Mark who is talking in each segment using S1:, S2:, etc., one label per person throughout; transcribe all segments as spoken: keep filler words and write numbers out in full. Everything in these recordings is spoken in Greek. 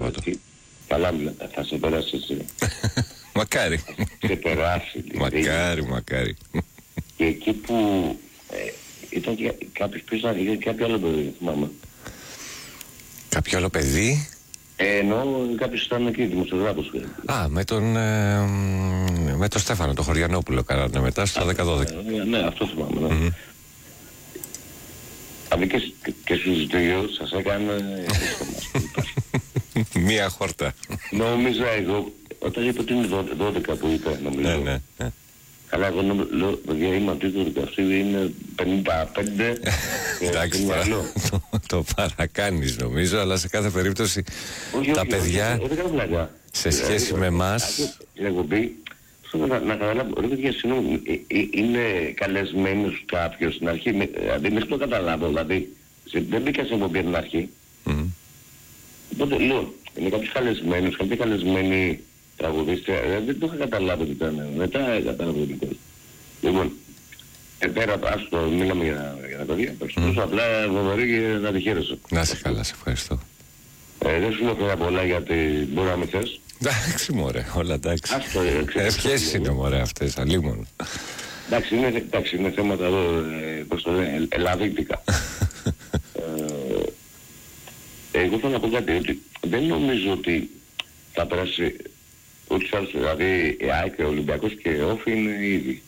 S1: Σάββατο.
S2: Καλά, θα σε περάσει εσύ.
S1: Μακάρι.
S2: Θα σε περάσει.
S1: Μακάρι, μακάρι.
S2: Και εκεί που ε, ήταν και κάποιος πίσω, ήταν κάποιο άλλο παιδί, θυμάμαι.
S1: Κάποιο άλλο παιδί?
S2: Ε, ενώ κάποιος ήταν εκεί, δημοσιογράφος.
S1: Α, με τον, ε, με τον Στέφανο, τον Χωριανόπουλο κάνανε μετά στο δέκα δώδεκα.
S2: Ε, ναι, αυτό θυμάμαι, ναι. Mm-hmm. Δηλαδή και, και στους δύο σας έκανε...
S1: Μία χόρτα.
S2: Νόμιζα εγώ, όταν είπε ότι είναι δώδεκα που είπε, νομίζω.
S1: Ναι, ναι, ναι.
S2: Καλά, εγώ λέω, παιδιά, είμαι αντίθετο, αυτή είναι πενήντα πέντε.
S1: Εντάξει, το παρακάνεις νομίζω, αλλά σε κάθε περίπτωση τα παιδιά σε σχέση με εμάς...
S2: Εγώ πει, να καταλάβω, ρε παιδιά, συγγνώμη, είναι καλεσμένος κάποιος στην αρχή, δηλαδή μέχρι το καταλάβω, δηλαδή δεν μπήκα σε εκπομπή την αρχή. Οπότε λέω, είναι κάποιος καλεσμένος, κάποια καλεσμένη τραγουδίστρια, δεν το είχα καταλάβει τι ήταν, μετά κατάλαβα τι ήταν. Λοιπόν, πέρα ας το μίλαμε για τα παιδιά, τόσο απλά βοβερή και να τη χαίρεσαι.
S1: Να σε καλά, σε ευχαριστώ.
S2: Δεν σου λέω πέρα πολλά γιατί μπορεί να με θες.
S1: Εντάξει μωρέ, όλα εντάξει. Ευχές είναι μωρέ αυτές, αλλήμον.
S2: Εντάξει, είναι θέματα εδώ, πώς το λένε, ελλαδίτικα. Εγώ θέλω να πω κάτι, ότι δεν νομίζω ότι θα περάσει ούτως άλλως, δηλαδή η ΑΕΚ, ο Ολυμπιακός και ο Όφη είναι ήδη.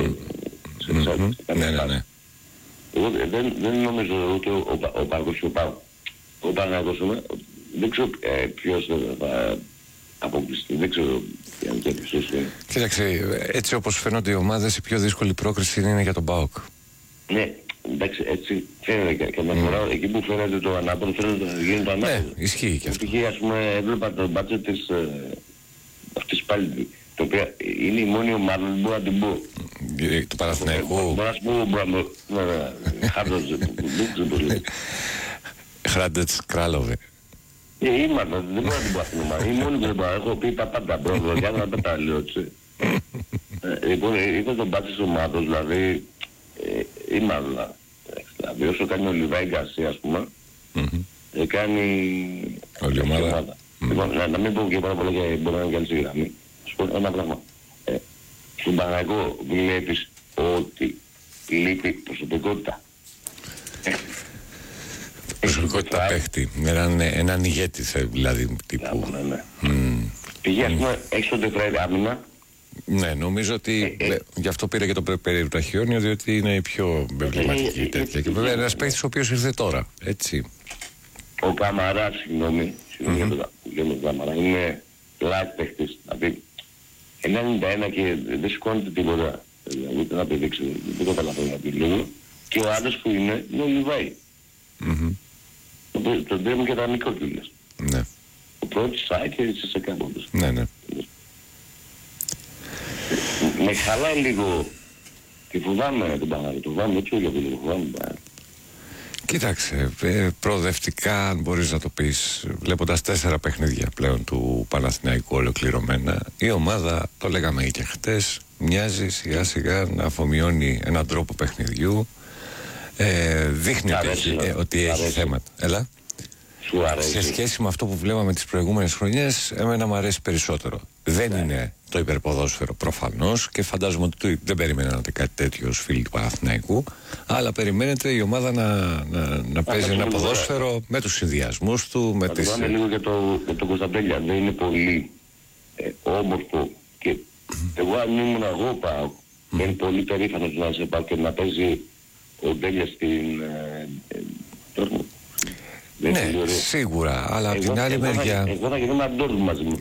S1: Ναι, ναι, ναι.
S2: Εγώ δεν νομίζω ούτε ο Παγκός και ο Πάου. Ο Παναγός δεν ξέρω ποιος θα αποκλειστεί, δεν ξέρω αν και ποιος είναι.
S1: Κοίταξε, έτσι όπως φαίνονται οι ομάδες, η πιο δύσκολη πρόκριση είναι για τον ΠΑΟΚ.
S2: Ναι, εντάξει, έτσι φαίνεται και μια φορά εκεί που φαίνεται το ανάποδο, φαίνεται το γίνεται το ανάποδο.
S1: Ναι, ισχύει και αυτό.
S2: Εκεί, ας πούμε, έβλεπα το μπάτσετ της αυτής πάλι, το οποίο είναι η μόνη ομάδα που μπορώ να την πω.
S1: Του Παναθηναϊκού.
S2: Μπορώ να σου πω, μπορώ να πω, Χάρτος, δεν πολύ.
S1: Χράντετς Κράλοβε.
S2: Ε, είμαστε, δεν μπορώ να την πω αυτήν την ομάδα. Η μόνη που δεν μπορώ, έχω πει τα πάντα, μπράβο, για να τα λέω, έτσι. Λοιπόν, ήταν το μπάτσετ της ομάδος, δηλαδή, η μάλλον, δηλαδή όσο κάνει ο Λιβάη Γκαρσία, ας πούμε, κάνει
S1: όλη η ομάδα.
S2: Λοιπόν, να μην πω και πάρα πολλά και μπορεί να είναι καλή στη γραμμή. Σου πω ένα πράγμα. Στον Παναγό βλέπεις ότι λείπει προσωπικότητα.
S1: Προσωπικότητα παίχτη. Έναν ηγέτη δηλαδή τύπου.
S2: Ναι, ναι. Πήγε ας πούμε έξω το τετράδι άμυνα.
S1: Ναι, νομίζω ότι ε, ε, γι' αυτό πήρε και το Περιουταχιόνιο, διότι είναι η πιο εμβληματική ε, ε, τέτοια. Ε, και βέβαια ένας παίκτης ο οποίος ήρθε τώρα, έτσι.
S2: Ο Καμαράς, συγγνώμη, συγγνώμη mm-hmm. για τον Καμαρά, είναι light παίκτης. Δηλαδή, ενενήντα ένα και δεν σηκώνεται τίποτα. Δηλαδή, να πηδήξει, δεν το καταλαβαίνω να πει λίγο. Και ο άλλος που είναι, είναι ο Λιβάη.
S1: Mm-hmm.
S2: Τον το τρέμουν και τα μικρό κιόλας.
S1: Ναι.
S2: Ο πρώτος σάι και έτσι σε κάπου.
S1: Ναι, ναι.
S2: Με χαλάει λίγο και φοβάμαι τον Παναγιώτη, το φοβάμαι έτσι για το λίγο, φοβάμαι τον Παναγιώτη.
S1: Κοίταξε, ε, προοδευτικά αν μπορείς να το πεις, βλέποντας τέσσερα παιχνίδια πλέον του Παναθηναϊκού ολοκληρωμένα, η ομάδα, το λέγαμε και χτες, μοιάζει σιγά σιγά να αφομοιώνει έναν τρόπο παιχνιδιού, ε, δείχνει ότι έχει, ε, ότι έχει θέματα. Έλα. Σε σχέση με αυτό που βλέπαμε τις προηγούμενες χρονιές, εμένα μου αρέσει περισσότερο. Δεν ναι. είναι το υπερποδόσφαιρο προφανώς και φαντάζομαι ότι δεν περιμένατε κάτι τέτοιο ως φίλοι του Παναθηναϊκού, αλλά περιμένετε η ομάδα να, να, να παίζει ένα ποδόσφαιρο ναι. με τους συνδυασμούς του. Με
S2: θα
S1: τις...
S2: το πάμε λίγο για το, το Κωνσταντέλια. Δεν είναι πολύ ε, όμορφο και εγώ αν ήμουν εγώ πάω, mm. είναι πολύ περήφανος να σε πάω και να παίζει ο Ντέλια στην ε, ε, ε,
S1: ναι, ναι σίγουρα, αλλά από την άλλη μεριά...
S2: Εγώ θα γίνω ένα ντόρμ μαζί μου.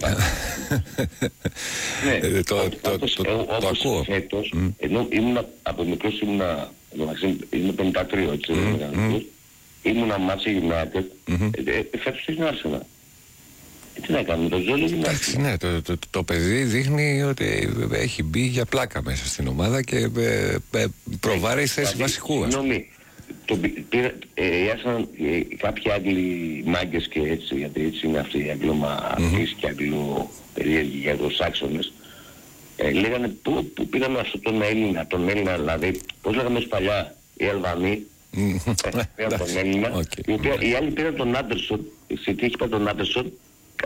S2: Ναι, το ακούω. Φέτος, ενώ ήμουν από μικρός ήμουνα, ήμουν πενήντα τρία, έτσι, ήμουνα Μάτσε United, φέτος έχει να έρθει. Τι να κάνουμε, το ζώλιο είναι...
S1: Εντάξει, ναι, το παιδί δείχνει ότι έχει μπει για πλάκα μέσα στην ομάδα και προβάρει θέση βασικού.
S2: Το πήρα, ε, άσαν, ε, κάποιοι Άγγλοι μάγκες και έτσι, γιατί έτσι είναι αυτοί οι Αγγλομαθείς mm-hmm. και Αγγλοπερίεργοι για τους Σάξονες, ε, λέγανε πού, πού πήραμε αυτόν τον Έλληνα, τον Έλληνα δηλαδή, πώς λέγαμε παλιά, οι Αλβανοί, mm-hmm. ε, πήραν τον Έλληνα, okay. οι, οποίοι, οι άλλοι πήραν τον Άντερσον, η City έχει πάρει τον Άντερσον